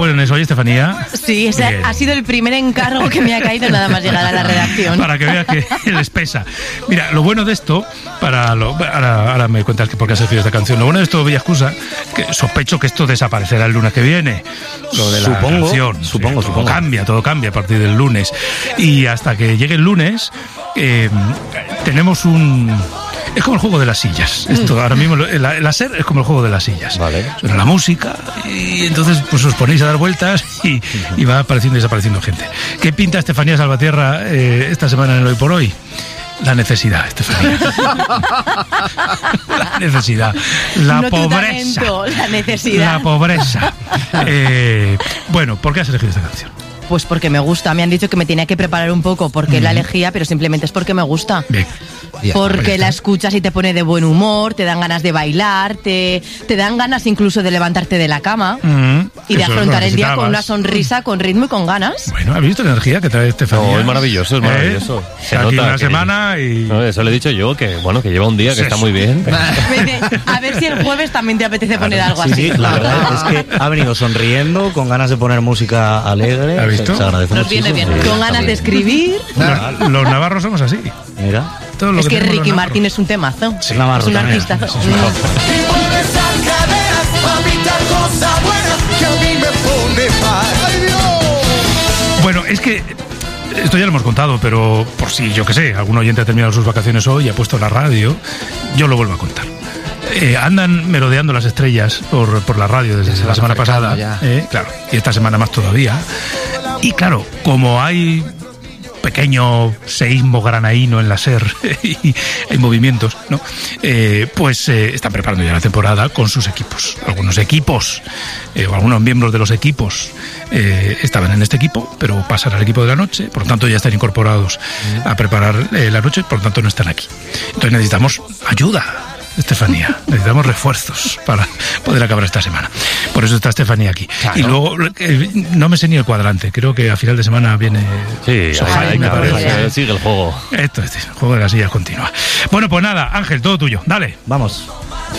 pones hoy, Estefanía. Sí, ese ha sido el primer encargo que me ha caído nada más llegar a la redacción. Para que veas que les pesa. Mira, lo bueno de esto, ahora me cuentas que por qué has elegido esta canción. Lo bueno de esto, Villascusa, que sospecho que esto desaparecerá el lunes que viene. Lo de la canción. Supongo. Todo cambia a partir del lunes. Y hasta que llegue el lunes, tenemos un... Es como el juego de las sillas. Esto ahora mismo, la SER es como el juego de las sillas. Vale. Suena la música y entonces pues os ponéis a dar vueltas y va apareciendo y desapareciendo gente. ¿Qué pinta Estefanía Salvatierra esta semana en el Hoy por Hoy? La necesidad, Estefanía. La necesidad. La pobreza. La necesidad. La pobreza. Bueno, ¿por qué has elegido esta canción? Pues porque me gusta. Me han dicho que me tenía que preparar un poco porque la elegía, pero simplemente es porque me gusta. Bien. Porque la escuchas y te pone de buen humor, te dan ganas de bailar, te dan ganas incluso de levantarte de la cama y de afrontar el día con una sonrisa, con ritmo y con ganas. Bueno, ¿has visto la energía que trae Estefanía? No, es maravilloso, es maravilloso. Se aquí una semana y... No, eso le he dicho yo, que bueno, que lleva un día que está muy bien. A ver si el jueves también te apetece poner algo así. Sí, la verdad es que ha venido sonriendo, con ganas de poner música alegre. ¿Has visto? Se agradece Nos viene bien. Con ganas de escribir. Los navarros somos así. Mira. Es que Ricky Martín es un temazo. Sí, es un artistazo. Bueno, es que esto ya lo hemos contado, pero por si, yo que sé, algún oyente ha terminado sus vacaciones hoy y ha puesto la radio, yo lo vuelvo a contar. Andan merodeando las estrellas por la radio desde la semana pasada. Claro, y esta semana más todavía. Y claro, como hay pequeño seísmo granaíno en la SER y hay movimientos, ¿no? Pues están preparando ya la temporada con sus equipos. Algunos equipos, o algunos miembros de los equipos estaban en este equipo, pero pasan al equipo de la noche, por lo tanto ya están incorporados a preparar la noche, por lo tanto no están aquí. Entonces necesitamos ayuda, Estefanía, necesitamos refuerzos para poder acabar esta semana. Por eso está Estefanía aquí. Claro. Y luego, no me sé ni el cuadrante, creo que a final de semana viene... Sí, sigue el juego. Esto es, el juego de las sillas continúa. Bueno, pues nada, Ángel, todo tuyo, dale. Vamos.